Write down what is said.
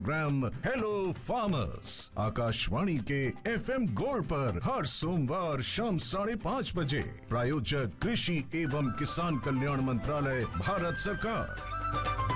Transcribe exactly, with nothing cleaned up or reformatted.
ग्राम hello farmers Akashvani के FM gold पर हर सोमवार शाम साढ़े पाँच बजे। प्रायोजक कृषि एवं किसान कल्याण मंत्रालय, भारत सरकार।